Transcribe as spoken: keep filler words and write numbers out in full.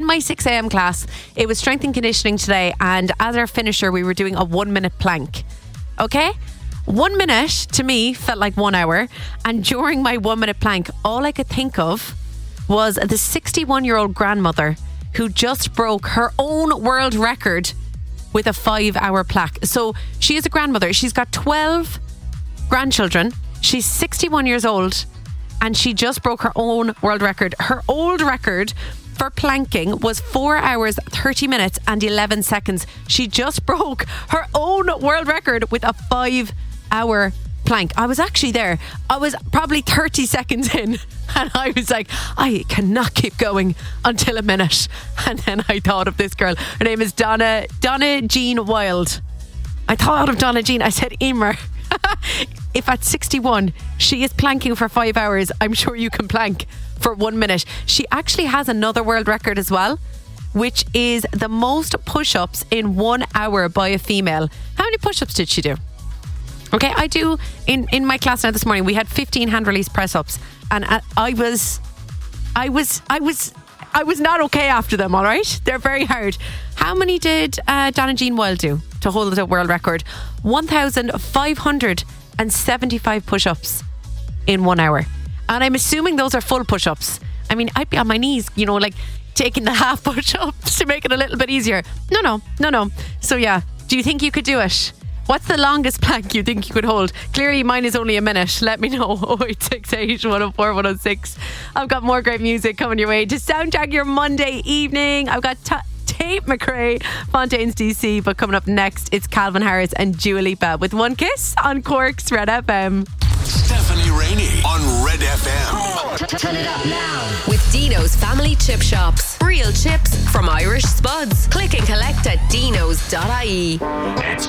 my six a.m. class. It was strength and conditioning today, and as our finisher, we were doing a one minute plank. Okay? One minute to me felt like one hour, and during my one minute plank, all I could think of was the sixty-one year old grandmother who just broke her own world record with a five hour plaque. So she is a grandmother. She's got twelve grandchildren. She's sixty-one years old, and she just broke her own world record. Her old record for planking was four hours, thirty minutes and eleven seconds. She just broke her own world record with a five hour plank. I was actually there. I was probably thirty seconds in, and I was like, I cannot keep going until a minute. And then I thought of this girl. Her name is Donna Donna Jean Wild. I thought of Donna Jean. I said, Emer, if at sixty-one she is planking for five hours, I'm sure you can plank for one minute. She actually has another world record as well, which is the most push-ups in one hour by a female. How many push-ups did she do? Okay, I do, in, in my class now this morning, we had fifteen hand release press ups, and I, I was, I was, I was, I was not okay after them, all right? They're very hard. How many did uh, Donna Jean Wild do to hold the world record? one thousand five hundred seventy-five push ups in one hour. And I'm assuming those are full push ups. I mean, I'd be on my knees, you know, like taking the half push ups to make it a little bit easier. No, no, no, no. So, yeah, do you think you could do it? What's the longest plank you think you could hold? Clearly mine is only a minute. Let me know. oh eight six eight, one oh four, one oh six. I've got more great music coming your way to soundtrack your Monday evening. I've got t- Tate McRae, Fontaines D C, but coming up next it's Calvin Harris and Dua Lipa with One Kiss on Cork's Red F M. Stephanie Rainey on Red F M. Turn it up now with Dino's Family Chip Shops. Real chips from Irish Spuds. Click and collect at dinos dot I E. It's